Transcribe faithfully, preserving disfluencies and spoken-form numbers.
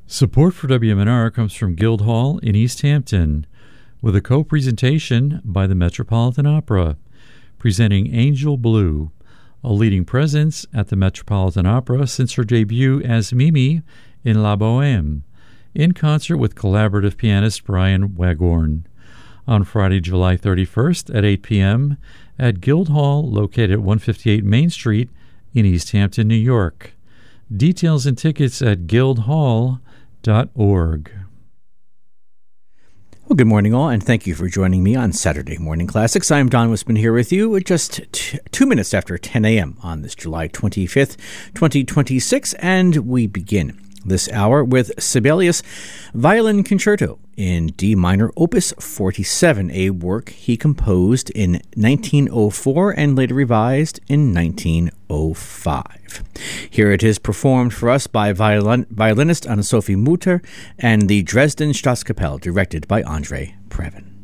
Support for W M N R comes from Guildhall in East Hampton, with a co-presentation by the Metropolitan Opera, presenting Angel Blue, a leading presence at the Metropolitan Opera since her debut as Mimi in La Bohème, in concert with collaborative pianist Brian Waghorn, on Friday, July thirty-first at eight p.m. at Guildhall, located at one fifty-eight Main Street in East Hampton, New York. Details and tickets at guildhall dot org. Well, good morning, all, and thank you for joining me on Saturday Morning Classics. I'm Don Wisman here with you at just t- two minutes after ten a.m. on this July twenty-fifth, twenty twenty-six, and we begin this hour with Sibelius Violin Concerto in D minor, Opus forty-seven, a work he composed in nineteen oh four and later revised in nineteen oh five. Here it is performed for us by violin- violinist Anna-Sophie Mutter and the Dresden Staatskapelle, directed by Andre Previn.